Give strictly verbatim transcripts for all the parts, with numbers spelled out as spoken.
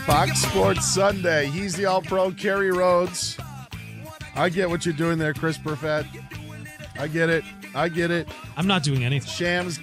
Fox Sports Sunday. He's the All-Pro, Kerry Rhodes. I get what you're doing there, Chris Perfett. I get it. I get it. I'm not doing anything. Shams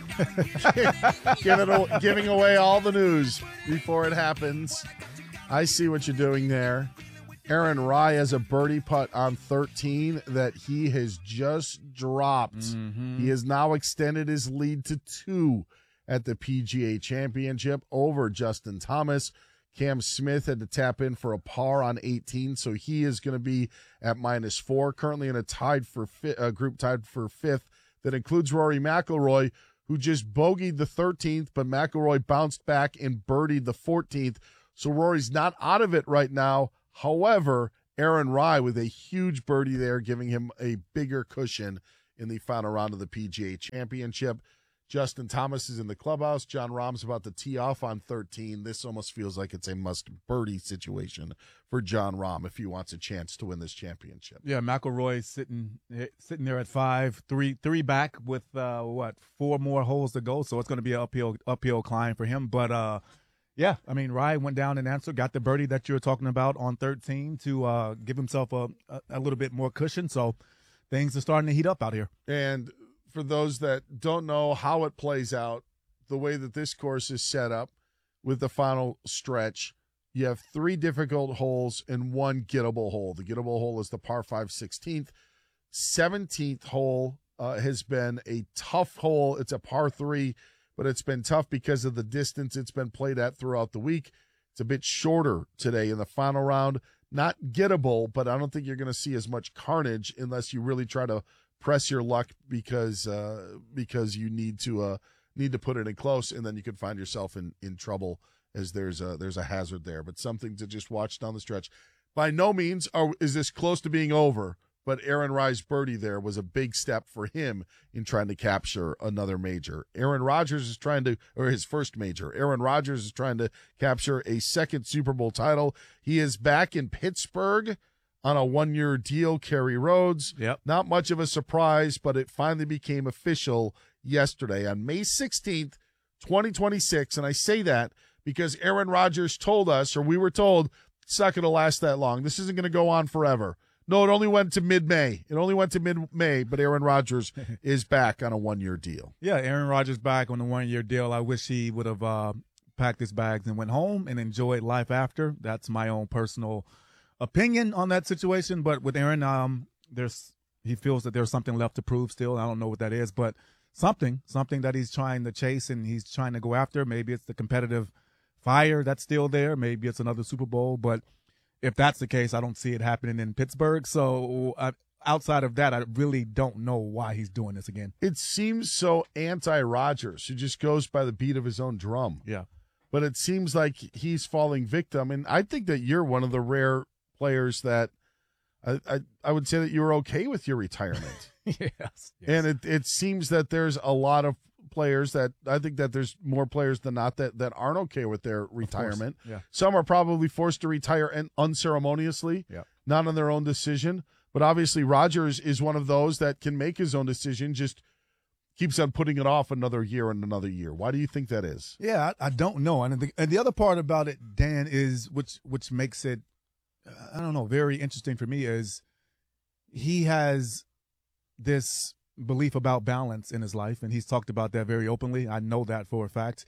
giving, giving away all the news before it happens. I see what you're doing there. Aaron Rai has a birdie putt on thirteen that he has just dropped. Mm-hmm. He has now extended his lead to two at the P G A Championship over Justin Thomas. Cam Smith had to tap in for a par on eighteen, so he is going to be at minus four. Currently in a tied for fi- a group tied for fifth that includes Rory McIlroy, who just bogeyed the thirteenth, but McIlroy bounced back and birdied the fourteenth. So Rory's not out of it right now. However, Aaron Rai with a huge birdie there, giving him a bigger cushion in the final round of the P G A Championship. Justin Thomas is in the clubhouse. John Rahm's about to tee off on thirteen. This almost feels like it's a must birdie situation for John Rahm if he wants a chance to win this championship. Yeah, McIlroy sitting sitting there at five, three three back with uh, what four more holes to go. So it's going to be an uphill uphill climb for him. But uh, yeah, I mean, Ryan went down and answered, got the birdie that you were talking about on thirteen to uh, give himself a, a a little bit more cushion. So things are starting to heat up out here. And for those that don't know how it plays out, the way that this course is set up with the final stretch, you have three difficult holes and one gettable hole. The gettable hole is the par five sixteenth. seventeenth hole uh, has been a tough hole. It's a par three, but it's been tough because of the distance it's been played at throughout the week. It's a bit shorter today in the final round. Not gettable, but I don't think you're going to see as much carnage unless you really try to press your luck because uh, because you need to uh, need to put it in close, and then you could find yourself in, in trouble as there's a there's a hazard there. But something to just watch down the stretch. By no means are, is this close to being over, but Aaron Rai's birdie there was a big step for him in trying to capture another major. Aaron Rodgers is trying to, or his first major. Aaron Rodgers is trying to capture a second Super Bowl title. He is back in Pittsburgh on a one-year deal, Kerry Rhodes. Yep. Not much of a surprise, but it finally became official yesterday on May sixteenth, twenty twenty-six. And I say that because Aaron Rodgers told us, or we were told, it's not going to last that long. This isn't going to go on forever. No, it only went to mid-May. It only went to mid-May, but Aaron Rodgers is back on a one-year deal. Yeah, Aaron Rodgers back on the one-year deal. I wish he would have uh, packed his bags and went home and enjoyed life after. That's my own personal opinion on that situation, but with Aaron, um, there's he feels that there's something left to prove still. I don't know what that is, but something, something that he's trying to chase and he's trying to go after. Maybe it's the competitive fire that's still there. Maybe it's another Super Bowl, but if that's the case, I don't see it happening in Pittsburgh. So uh, outside of that, I really don't know why he's doing this again. It seems so anti-Rodgers, who just goes by the beat of his own drum. Yeah, but it seems like he's falling victim, and I think that you're one of the rare players that I, I I would say that you were okay with your retirement. yes, yes. And it, it seems that there's a lot of players that I think that there's more players than not that, that aren't okay with their retirement. Yeah. Some are probably forced to retire and unceremoniously, yeah. not on their own decision. But obviously Rodgers is one of those that can make his own decision, just keeps on putting it off another year and another year. Why do you think that is? Yeah, I, I don't know. And the, and the other part about it, Dan, is which which makes it I don't know, very interesting for me is he has this belief about balance in his life, and he's talked about that very openly. I know that for a fact.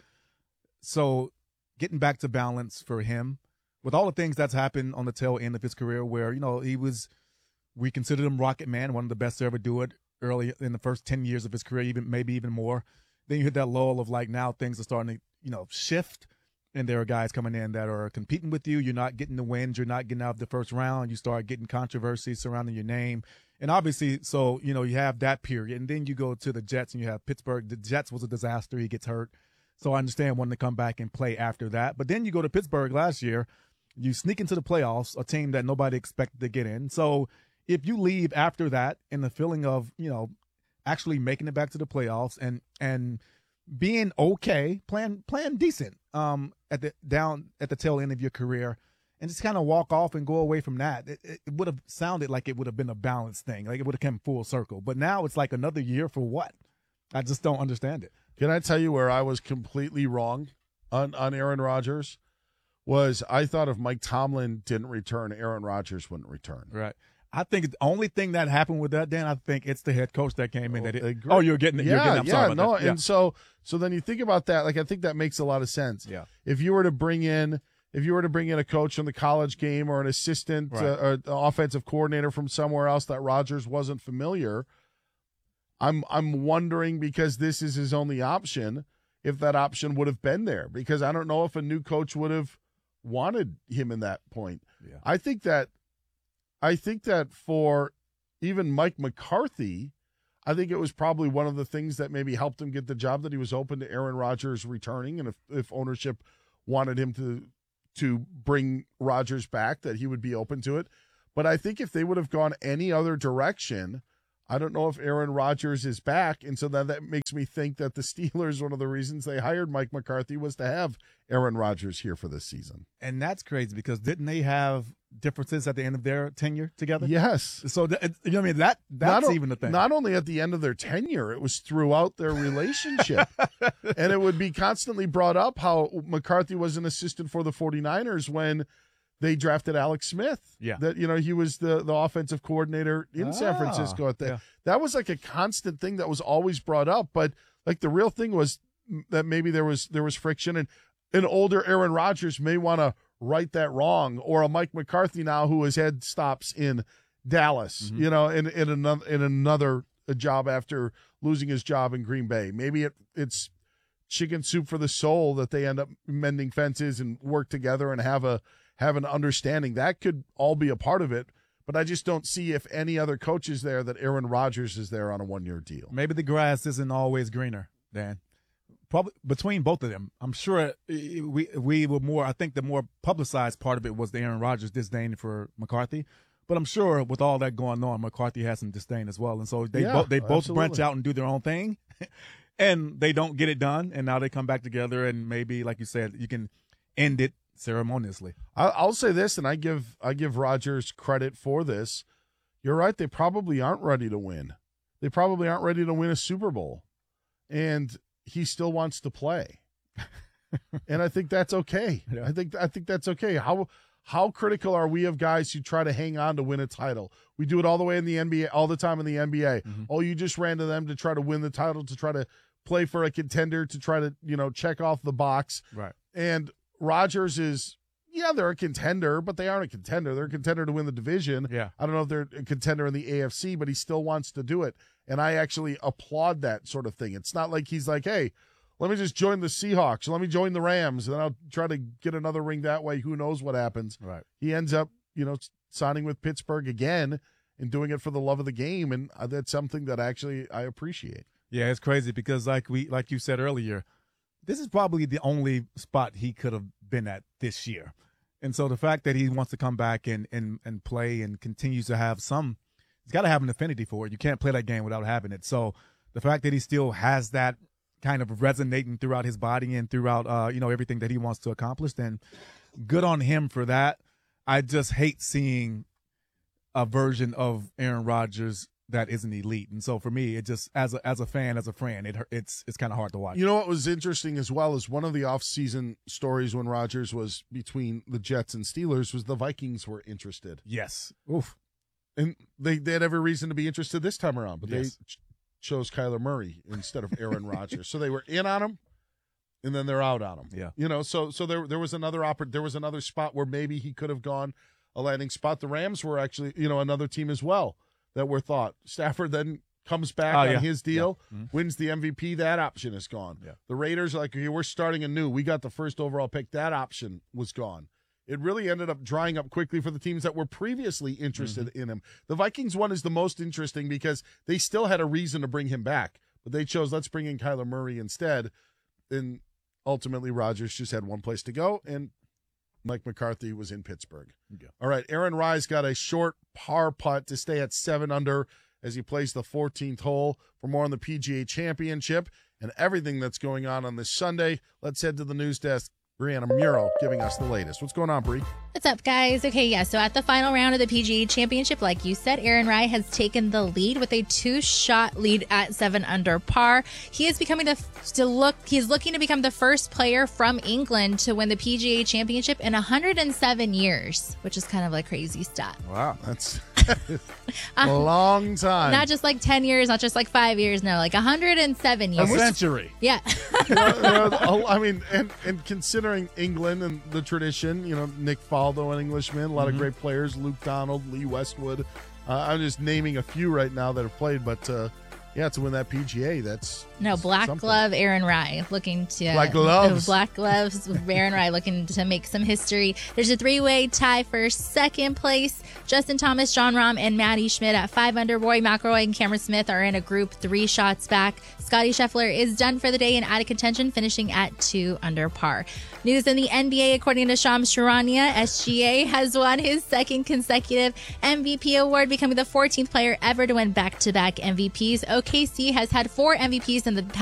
So getting back to balance for him, with all the things that's happened on the tail end of his career where, you know, he was, we considered him Rocket Man, one of the best to ever do it early in the first ten years of his career, even maybe even more. Then you hit that lull of like now things are starting to, you know, shift. And there are guys coming in that are competing with you. You're not getting the wins. You're not getting out of the first round. You start getting controversy surrounding your name. And obviously, so, you know, you have that period. And then you go to the Jets and you have Pittsburgh. The Jets was a disaster. He gets hurt. So I understand wanting to come back and play after that. But then you go to Pittsburgh last year. You sneak into the playoffs, a team that nobody expected to get in. So if you leave after that and the feeling of, you know, actually making it back to the playoffs and and being okay, playing playing decent um, at the down at the tail end of your career, and just kind of walk off and go away from that, it, it would have sounded like it would have been a balanced thing, like it would have come full circle. But now it's like another year for what? I just don't understand it. Can I tell you where I was completely wrong on, on Aaron Rodgers? was I thought if Mike Tomlin didn't return, Aaron Rodgers wouldn't return. Right. I think the only thing that happened with that, Dan, I think it's the head coach that came in. That it, Agree. oh, you're getting it. Yeah, you're getting, I'm yeah, sorry about no, that. Yeah. and so so then you think about that. Like I think that makes a lot of sense. Yeah. If you were to bring in, if you were to bring in a coach from the college game or an assistant Right. uh, or an offensive coordinator from somewhere else that Rodgers wasn't familiar, I'm I'm wondering because this is his only option. If that option would have been there, because I don't know if a new coach would have wanted him in that point. Yeah. I think that, I think that for even Mike McCarthy, I think it was probably one of the things that maybe helped him get the job, that he was open to Aaron Rodgers returning, and if, if ownership wanted him to to bring Rodgers back, that he would be open to it. But I think if they would have gone any other direction, I don't know if Aaron Rodgers is back, and so that, that makes me think that the Steelers, one of the reasons they hired Mike McCarthy was to have Aaron Rodgers here for this season. And that's crazy because didn't they have differences at the end of their tenure together? Yes. So th- you know what I mean, that that's not, even the thing. Not only at the end of their tenure, it was throughout their relationship. And it would be constantly brought up how McCarthy was an assistant for the 49ers when they drafted Alex Smith. Yeah. That, you know, he was the, the offensive coordinator in Ah, San Francisco at that. yeah. That was like a constant thing that was always brought up. But like the real thing was that maybe there was there was friction, and an older Aaron Rodgers may want to right that wrong, or a Mike McCarthy now who has had stops in Dallas, Mm-hmm. you know, in, in another in another job after losing his job in Green Bay. Maybe it it's chicken soup for the soul that they end up mending fences and work together and have a have an understanding. That could all be a part of it, but I just don't see if any other coach is there that Aaron Rodgers is there on a one-year deal. Maybe the grass isn't always greener, Dan. Probably between both of them. I'm sure we we were more. I think the more publicized part of it was the Aaron Rodgers disdain for McCarthy. But I'm sure with all that going on, McCarthy has some disdain as well, and so they Yeah, both they both absolutely. branch out and do their own thing, and they don't get it done, and now they come back together, and maybe, like you said, you can end it ceremoniously. I- I'll say this, and I give I give Rodgers credit for this. You're right; they probably aren't ready to win. They probably aren't ready to win a Super Bowl, and he still wants to play. And I think that's okay. Yeah. I think I think that's okay. How how critical are we of guys who try to hang on to win a title? We do it all the way in the N B A, all the time in the N B A. Mhm. Oh, you just ran to them to try to win the title, to try to play for a contender, to try to, you know, check off the box. Right. And Rodgers is, yeah, they're a contender, but they aren't a contender. They're a contender to win the division. Yeah. I don't know if they're a contender in the A F C, but he still wants to do it. And I actually applaud that sort of thing. It's not like he's like, hey, let me just join the Seahawks. Let me join the Rams, and then I'll try to get another ring that way. Who knows what happens? Right. He ends up, you know, signing with Pittsburgh again and doing it for the love of the game. And that's something that actually I appreciate. Yeah, it's crazy because like we like you said earlier, this is probably the only spot he could have been at this year. And so the fact that he wants to come back and and, and play and continues to have some, he's got to have an affinity for it. You can't play that game without having it. So the fact that he still has that kind of resonating throughout his body and throughout uh, you know, everything that he wants to accomplish, then good on him for that. I just hate seeing a version of Aaron Rodgers that isn't elite, and so for me, it just as a as a fan, as a friend, it it's it's kind of hard to watch. You know what was interesting as well is one of the off-season stories when Rodgers was between the Jets and Steelers was the Vikings were interested. Yes, oof, And they, they had every reason to be interested this time around, but Yes. they ch- chose Kyler Murray instead of Aaron Rodgers. So they were in on him, and then they're out on him. Yeah. You know, so so there there was another oppor- there was another spot where maybe he could have gone a landing spot. The Rams were actually, you know, another team as well that were thought. Stafford then comes back Oh, on yeah. his deal, Yeah. Mhm. wins the M V P. That option is gone. Yeah. The Raiders are like, okay, we're starting anew. We got the first overall pick. That option was gone. It really ended up drying up quickly for the teams that were previously interested Mm-hmm. in him. The Vikings one is the most interesting because they still had a reason to bring him back, but they chose, let's bring in Kyler Murray instead. And ultimately, Rodgers just had one place to go, and Mike McCarthy was in Pittsburgh. Yeah. All right, Aaron Rise got a short par putt to stay at seven under as he plays the fourteenth hole. For more on the P G A Championship and everything that's going on on this Sunday, let's head to the news desk. Brianna Muro giving us the latest. What's going on, Bri? What's up, guys? Okay, yeah, so at the final round of the P G A Championship, like you said, Aaron Rai has taken the lead with a two-shot lead at seven under par. He is becoming the to look. He's looking to become the first player from England to win the P G A Championship in one hundred seven years, which is kind of like crazy stat. Wow, that's a long time. Not just like ten years, not just like five years, no, like one hundred seven years. A century. Yeah. You know, you know, I mean, and, and considering England and the tradition, you know, Nick Faldo, an Englishman, a lot Mm-hmm. of great players, Luke Donald, Lee Westwood. Uh, I'm just naming a few right now that have played, but uh, yeah, to win that P G A, that's No, black something. glove Aaron Rai looking to Black gloves. black gloves Aaron Rai looking to make some history. There's a three-way tie for second place. Justin Thomas, John Rahm, and Matty Schmidt at five under. Rory McIlroy and Cameron Smith are in a group three shots back. Scotty Scheffler is done for the day and out of contention, finishing at two under par. News in the N B A, according to Shams Charania, S G A has won his second consecutive M V P award, becoming the fourteenth player ever to win back-to-back M V Ps. O K C has had four M V Ps in the